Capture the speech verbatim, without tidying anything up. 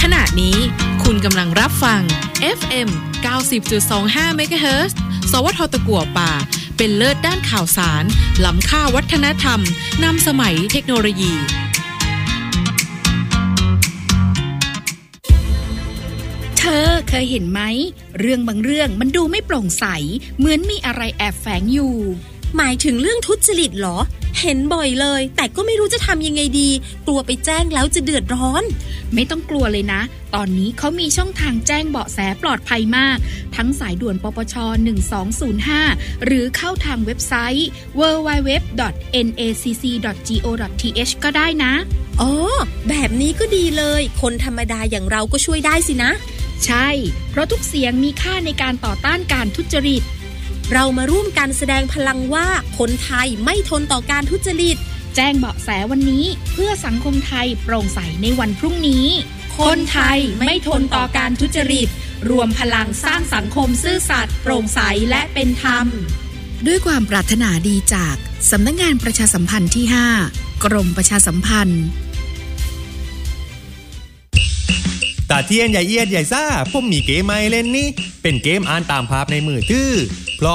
ขณะนี้คุณกำลังรับฟัง เอฟ เอ็ม เก้าสิบจุดสองห้า เมกะเฮิรตซ์ สวท ตะกั่วป่าเป็นเลิศด้านข่าวสารล้ำค่าวัฒนธรรมนำสมัยเทคโนโลยีเธอเคยเห็นไหมเรื่องบางเรื่องมันดูไม่โปร่งใสเหมือนมีอะไรแอบแฝงอยู่หมายถึงเรื่องทุจริตเหรอเห็นบ่อยเลยแต่ก็ไม่รู้จะทำยังไงดีกลัวไปแจ้งแล้วจะเดือดร้อนไม่ต้องกลัวเลยนะตอนนี้เขามีช่องทางแจ้งเบาะแสปลอดภัยมากทั้งสายด่วนปปชหนึ่งสองศูนย์ห้าหรือเข้าทางเว็บไซต์ ดับเบิลยู ดับเบิลยู ดับเบิลยู ดอท เอ็น เอ ซี ซี ดอท จี โอ ดอท ที เอช ก็ได้นะอ๋อแบบนี้ก็ดีเลยคนธรรมดาอย่างเราก็ช่วยได้สินะใช่เพราะทุกเสียงมีค่าในการต่อต้านการทุจริตเรามาร่วมกันแสดงพลังว่าคนไทยไม่ทนต่อการทุจริตแจ้งเบาะแสวันนี้เพื่อสังคมไทยโปร่งใสในวันพรุ่งนี้คนไทยไม่ทนต่อการทุจริตรวมพลังสร้างสังคมซื่อสัตย์โปร่งใสและเป็นธรรมด้วยความปรารถนาดีจากสำนักงานประชาสัมพันธ์ที่ห้ากรมประชาสัมพันธ์ตาเทียนใหญ่เอียดใหญ่ซ่าผมมีเกมใหม่เล่นนี่เป็นเกมอ่านตามภาพในมือถือ